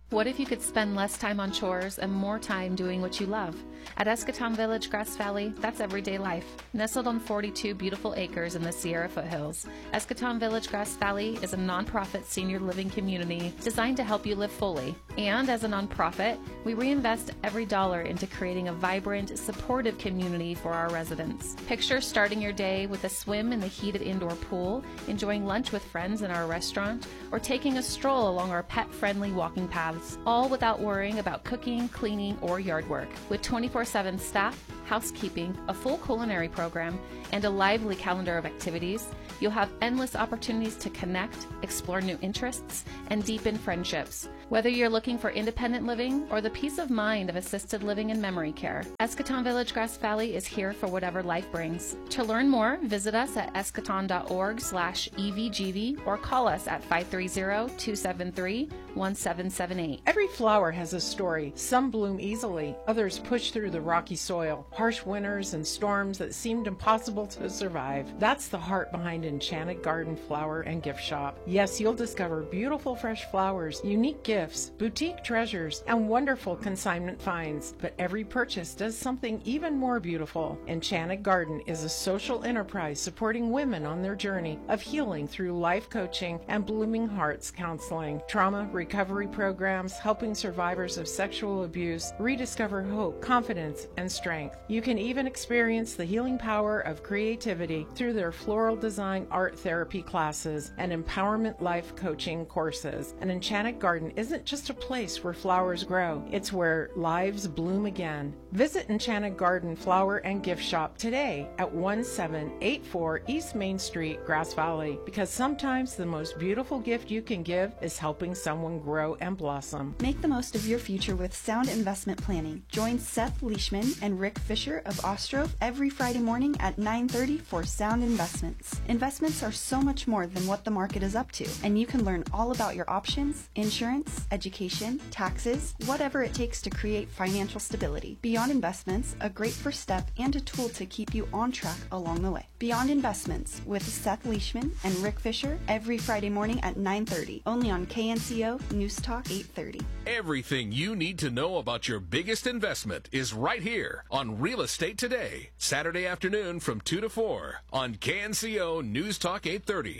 What if you could spend less time on chores and more time doing what you love? At Escatón Village, Grass Valley, that's everyday life. Nestled on 42 beautiful acres in the Sierra foothills, Escatón Village, Grass Valley is a nonprofit senior living community designed to help you live fully. And as a nonprofit, we reinvest every dollar into creating a vibrant, supportive community for our residents. Picture starting your day with a swim in the heated indoor pool, enjoying lunch with friends in our restaurant, or taking a stroll along our pet-friendly walking paths, all without worrying about cooking, cleaning, or yard work. With 24/7 staff, housekeeping, a full culinary program, and a lively calendar of activities, you'll have endless opportunities to connect, explore new interests, and deepen friendships. Whether you're looking for independent living or the peace of mind of assisted living and memory care, Escatón Village, Grass Valley is here for whatever life brings. To learn more, visit us at escaton.org/evgv or call us at 530-273-1778. Every flower has a story. Some bloom easily, others push through the rocky soil, harsh winters and storms that seemed impossible to survive. That's the heart behind Enchanted Garden Flower and Gift Shop. Yes, you'll discover beautiful fresh flowers, unique gifts, boutique treasures, and wonderful consignment finds. But every purchase does something even more beautiful. Enchanted Garden is a social enterprise supporting women on their journey of healing through life coaching and Blooming Hearts counseling, trauma recovery programs, helping survivors of sexual abuse rediscover hope, confidence, and strength. You can even experience the healing power of creativity through their floral design art therapy classes and empowerment life coaching courses. An Enchanted Garden isn't just a place where flowers grow, it's where lives bloom again. Visit Enchanted Garden Flower and Gift Shop today at 1784 East Main Street, Grass Valley, because sometimes the most beautiful gift you can give is helping someone grow and blossom. Make the most of your future with sound investment planning. Join Seth Leishman and Rick Fisher of Ostrov every Friday morning at 9:30 for Sound Investments. Investments are so much more than what the market is up to, and you can learn all about your options, insurance, education, taxes, whatever it takes to create financial stability. Beyond Investments, a great first step and a tool to keep you on track along the way. Beyond Investments with Seth Leishman and Rick Fisher every Friday morning at 9:30, only on KNCO News Talk 830. Everything you need to know about your biggest investment is right here on Real Estate Today, Saturday afternoon from 2 to 4 on KNCO News Talk 830.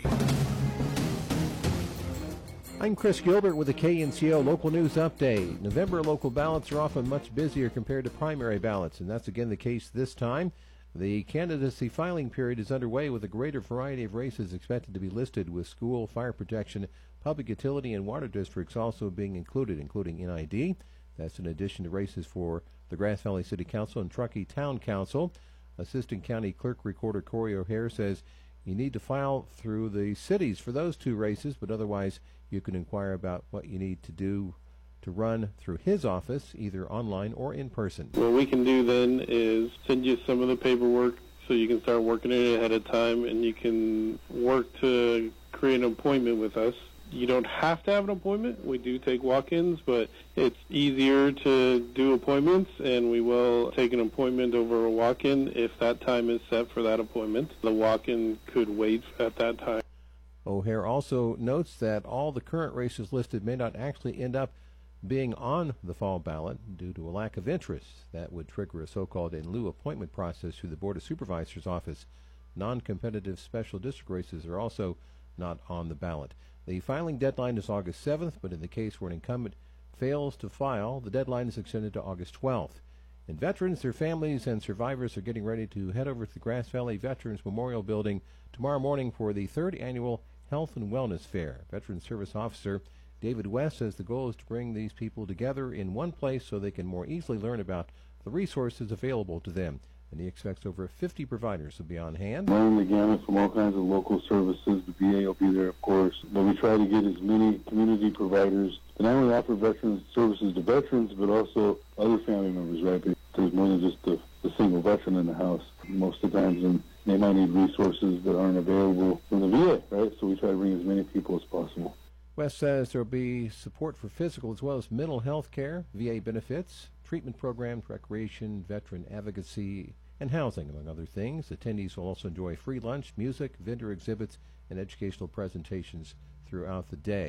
I'm Chris Gilbert with the KNCO Local News Update. November local ballots are often much busier compared to primary ballots, and that's again the case this time. The candidacy filing period is underway with a greater variety of races expected to be listed, with school, fire protection, public utility, and water districts also being included, including NID. That's in addition to races for the Grass Valley City Council and Truckee Town Council. Assistant County Clerk Recorder Corey O'Hare says you need to file through the cities for those two races, but otherwise you can inquire about what you need to do to run through his office, either online or in person. What we can do then is send you some of the paperwork so you can start working it ahead of time, and you can work to create an appointment with us. You don't have to have an appointment. We do take walk-ins, but it's easier to do appointments, and we will take an appointment over a walk-in if that time is set for that appointment. The walk-in could wait at that time. O'Hare also notes that all the current races listed may not actually end up being on the fall ballot due to a lack of interest. That would trigger a so-called in lieu appointment process through the Board of Supervisors office. Non-competitive special district races are also not on the ballot. The filing deadline is August 7th, but in the case where an incumbent fails to file, the deadline is extended to August 12th. And veterans, their families, and survivors are getting ready to head over to the Grass Valley Veterans Memorial Building tomorrow morning for the 3rd Annual Health and Wellness Fair. Veteran Service Officer David West says the goal is to bring these people together in one place so they can more easily learn about the resources available to them. And he expects over 50 providers will be on hand. Running the gamut from all kinds of local services. The VA will be there, of course. But we try to get as many community providers to not only offer veterans services to veterans, but also other family members, right? Because there's more than just the single veteran in the house most of the times, and they might need resources that aren't available from the VA, right? So we try to bring as many people as possible. West says there will be support for physical as well as mental health care, VA benefits, treatment programs, recreation, veteran advocacy, and housing, among other things. Attendees will also enjoy free lunch, music, vendor exhibits, and educational presentations throughout the day.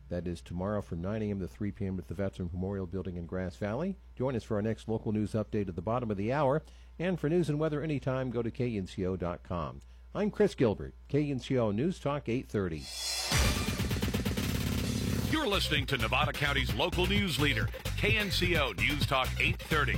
That is tomorrow from 9 a.m. to 3 p.m. at the Veteran Memorial Building in Grass Valley. Join us for our next local news update at the bottom of the hour. And for news and weather anytime, go to knco.com. I'm Chris Gilbert, KNCO News Talk 830. You're listening to Nevada County's local news leader, KNCO News Talk 830.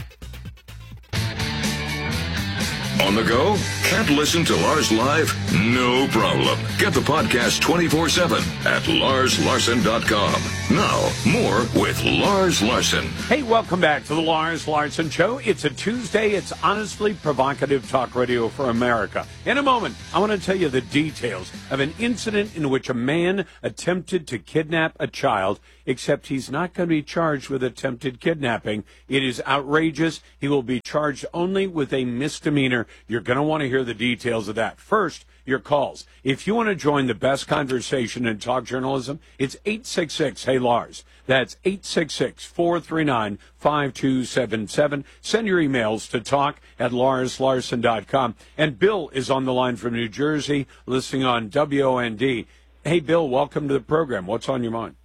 On the go? Can't listen to Lars live? No problem. Get the podcast 24/7 at LarsLarson.com. Now, more with Lars Larson. Hey, welcome back to the Lars Larson Show. It's a Tuesday. It's honestly provocative talk radio for America. In a moment, I want to tell you the details of an incident in which a man attempted to kidnap a child, except he's not going to be charged with attempted kidnapping. It is outrageous. He will be charged only with a misdemeanor. You're going to want to hear the details of that. First, your calls. If you want to join the best conversation in talk journalism, it's 866-HEY-LARS. That's 866-439-5277. Send your emails to talk@LarsLarson.com. And Bill is on the line from New Jersey, listening on WOND. Hey, Bill, welcome to the program. What's on your mind?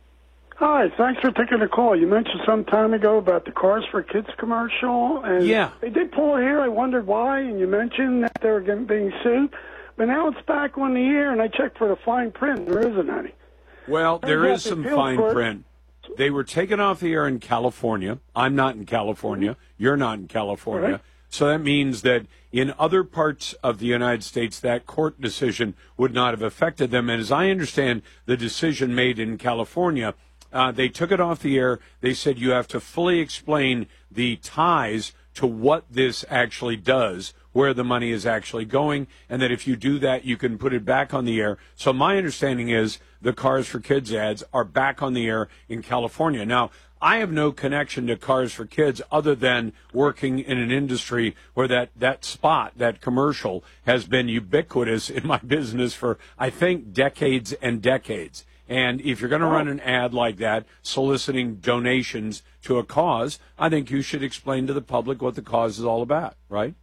Hi, thanks for taking the call. You mentioned some time ago about the Cars for Kids commercial, and they did pull it here. I wondered why, and you mentioned that they were being sued. But now it's back on the air, and I checked for the fine print. There isn't any. Well, there is some fine print. They were taken off the air in California. I'm not in California. You're not in California. Right. So that means that in other parts of the United States, that court decision would not have affected them. And as I understand the decision made in California, they took it off the air. They said you have to fully explain the ties to what this actually does, where the money is actually going, and that if you do that, you can put it back on the air. So my understanding is the Cars for Kids ads are back on the air in California. Now, I have no connection to Cars for Kids other than working in an industry where that spot, that commercial, has been ubiquitous in my business for, I think, decades and decades. And if you're going to run an ad like that, soliciting donations to a cause, I think you should explain to the public what the cause is all about, right?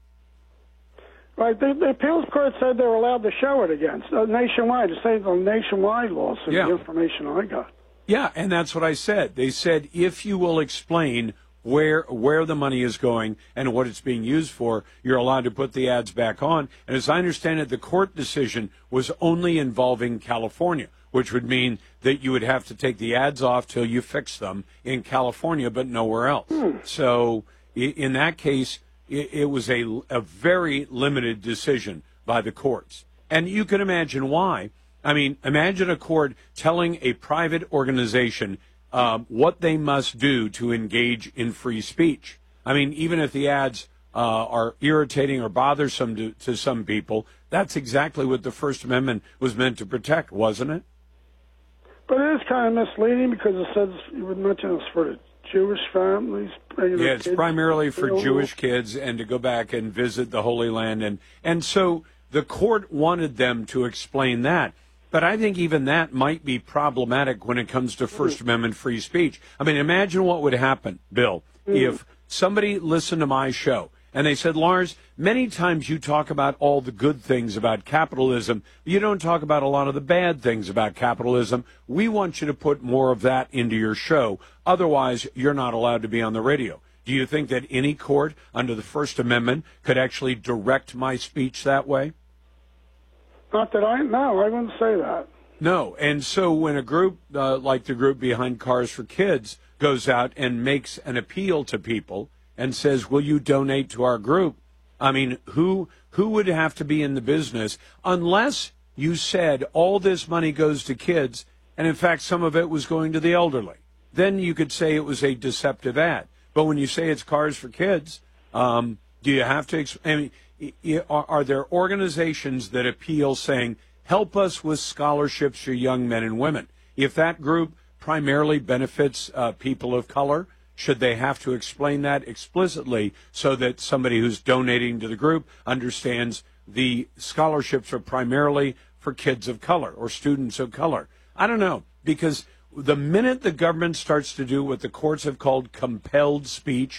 Right. The appeals court said they were allowed to show it again. So nationwide, to say the nationwide lawsuit, the information I got. Yeah, and that's what I said. They said if you will explain where the money is going and what it's being used for, you're allowed to put the ads back on. And as I understand it, the court decision was only involving California, which would mean that you would have to take the ads off till you fix them in California, but nowhere else. So in that case, it was a very limited decision by the courts. And you can imagine why. I mean, imagine a court telling a private organization what they must do to engage in free speech. I mean, even if the ads are irritating or bothersome to some people, that's exactly what the First Amendment was meant to protect, wasn't it? But it is kind of misleading because it says, you would mention it's for the Jewish families. Yeah, it's primarily for Jewish kids and to go back and visit the Holy Land. And so the court wanted them to explain that. But I think even that might be problematic when it comes to First Amendment free speech. I mean, imagine what would happen, Bill, if somebody listened to my show and they said, Lars, many times you talk about all the good things about capitalism. You don't talk about a lot of the bad things about capitalism. We want you to put more of that into your show. Otherwise, you're not allowed to be on the radio. Do you think that any court under the First Amendment could actually direct my speech that way? Not that I wouldn't say that. No, and so when a group like the group behind Cars for Kids goes out and makes an appeal to people and says, will you donate to our group? I mean, who would have to be in the business unless you said all this money goes to kids and, in fact, some of it was going to the elderly? Then you could say it was a deceptive ad. But when you say it's Cars for Kids, do you have to I mean, are there organizations that appeal saying, help us with scholarships for young men and women? If that group primarily benefits people of color, should they have to explain that explicitly so that somebody who's donating to the group understands the scholarships are primarily for kids of color or students of color? I don't know, because the minute the government starts to do what the courts have called compelled speech,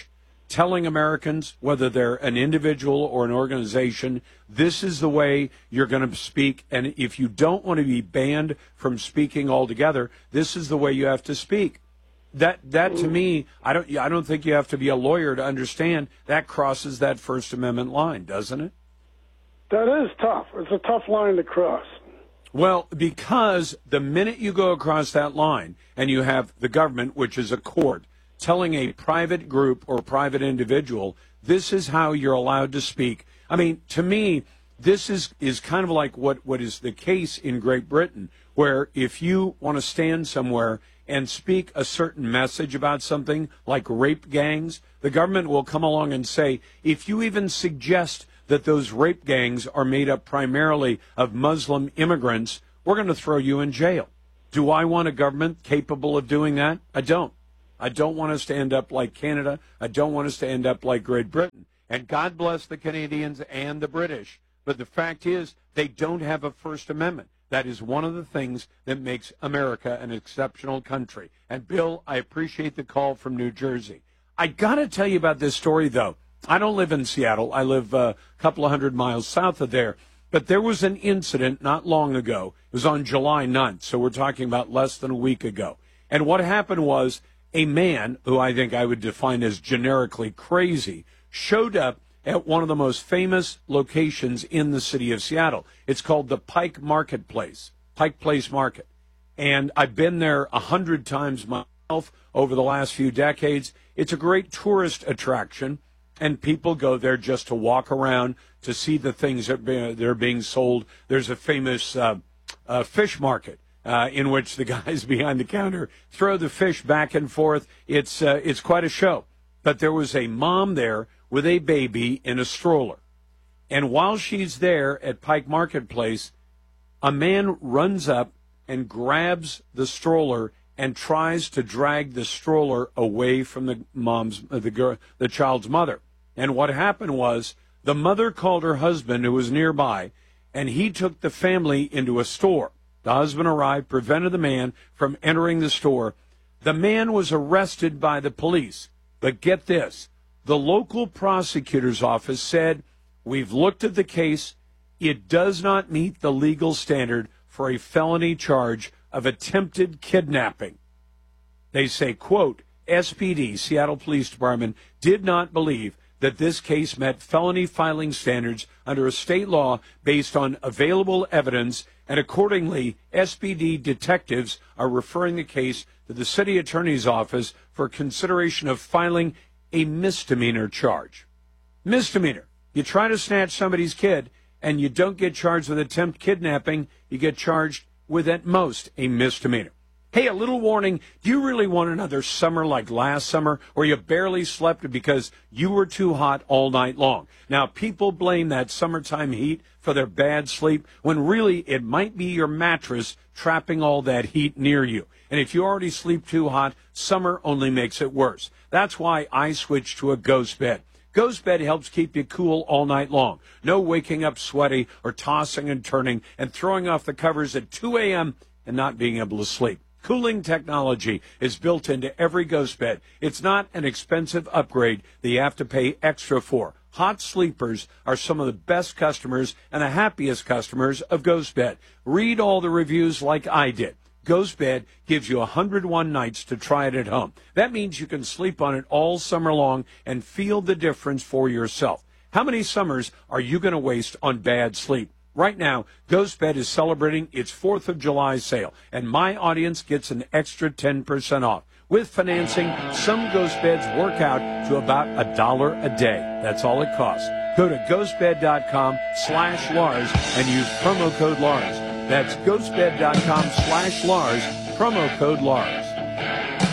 telling Americans, whether they're an individual or an organization, this is the way you're going to speak. And if you don't want to be banned from speaking altogether, this is the way you have to speak. That to me, I don't think you have to be a lawyer to understand that crosses that First Amendment line, doesn't it? That is tough. It's a tough line to cross. Well, because the minute you go across that line and you have the government, which is a court, telling a private group or private individual, this is how you're allowed to speak. I mean, to me, this is kind of like what is the case in Great Britain, where if you want to stand somewhere and speak a certain message about something like rape gangs, the government will come along and say, if you even suggest that those rape gangs are made up primarily of Muslim immigrants, we're going to throw you in jail. Do I want a government capable of doing that? I don't. I don't want us to end up like Canada. I don't want us to end up like Great Britain. And God bless the Canadians and the British. But the fact is, they don't have a First Amendment. That is one of the things that makes America an exceptional country. And, Bill, I appreciate the call from New Jersey. I got to tell you about this story, though. I don't live in Seattle. I live a couple of 100 miles south of there. But there was an incident not long ago. It was on July 9th, so we're talking about less than a week ago. And what happened was a man, who I think I would define as generically crazy, showed up at one of the most famous locations in the city of Seattle. It's called the Pike Marketplace, Pike Place Market. And I've been there 100 times myself over the last few decades. It's a great tourist attraction. And people go there just to walk around, to see the things that are being sold. There's a famous fish market in which the guys behind the counter throw the fish back and forth. It's quite a show. But there was a mom there with a baby in a stroller. And while she's there at Pike Marketplace, a man runs up and grabs the stroller and tries to drag the stroller away from the child's mother. And what happened was the mother called her husband, who was nearby, and he took the family into a store. The husband arrived, prevented the man from entering the store. The man was arrested by the police. But get this, the local prosecutor's office said, we've looked at the case. It does not meet the legal standard for a felony charge of attempted kidnapping. They say, quote, SPD, Seattle Police Department, did not believe that this case met felony filing standards under a state law based on available evidence, and accordingly, SPD detectives are referring the case to the city attorney's office for consideration of filing a misdemeanor charge. Misdemeanor. You try to snatch somebody's kid, and you don't get charged with attempt kidnapping, you get charged with, at most, a misdemeanor. Hey, a little warning, do you really want another summer like last summer where you barely slept because you were too hot all night long? Now, people blame that summertime heat for their bad sleep when really it might be your mattress trapping all that heat near you. And if you already sleep too hot, summer only makes it worse. That's why I switched to a Ghost Bed. Ghost Bed helps keep you cool all night long. No waking up sweaty or tossing and turning and throwing off the covers at 2 a.m. and not being able to sleep. Cooling technology is built into every Ghost Bed. It's not an expensive upgrade that you have to pay extra for. Hot sleepers are some of the best customers and the happiest customers of Ghost Bed. Read all the reviews like I did. Ghost Bed gives you 101 nights to try it at home. That means you can sleep on it all summer long and feel the difference for yourself. How many summers are you going to waste on bad sleep? Right now, Ghost Bed is celebrating its 4th of July sale, and my audience gets an extra 10% off. With financing, some Ghost Beds work out to about $1 a day. That's all it costs. Go to ghostbed.com/Lars and use promo code Lars. That's ghostbed.com/Lars, promo code Lars.